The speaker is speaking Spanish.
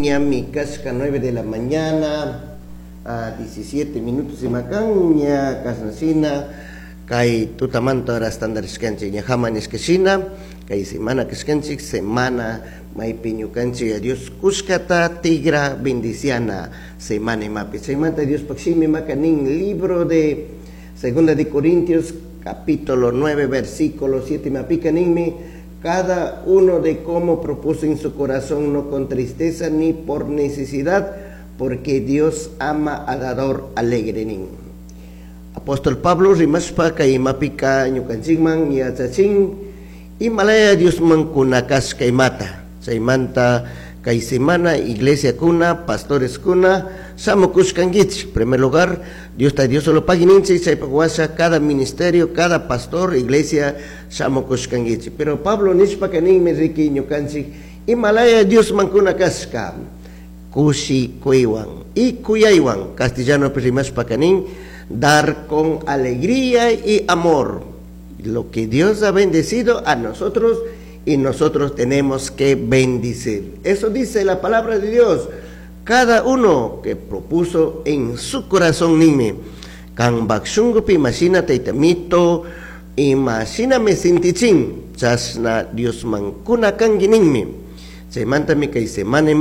ña mi casca 9 de la mañana a 17 minutos y macán ña casnacina kay tutamanta hora estándar escanchi ña jaman escachina kay semana escanchi semana may piñucanchi a Dios kuskata tigra bendiciana semana mapi semana Dios paksimi makanin libro de segunda de Corintios capítulo 9 versículo 7 mapicaninmi cada uno de cómo propuso en su corazón, no con tristeza ni por necesidad, porque Dios ama al dador alegre. Apóstol Pablo rimaspa kay mapika nyukansigman ya chaching y malaya Dios mankunakas kay mata. Saimanta kay semana iglesia kuna, pastores kuna, samokuskangich. En primer lugar, Dios solo pagininchi, saipagwasa cada ministerio, cada pastor, iglesia, samokuskangich. Pero Pablo nispa kaning meriki nyukanchi, y malaya Dios mankuna kaska, kusi kuiwan, y kuyaiwan, castellano primas pakaning, dar con alegría y amor. Lo que Dios ha bendecido a nosotros, y nosotros tenemos que bendecir. Eso dice la palabra de Dios. Cada uno que propuso en su corazón nime, kan baksungupi masina taitamito, imagina me sintichin, chasna Dios mankuna kan giningme. Se manta mi kay semana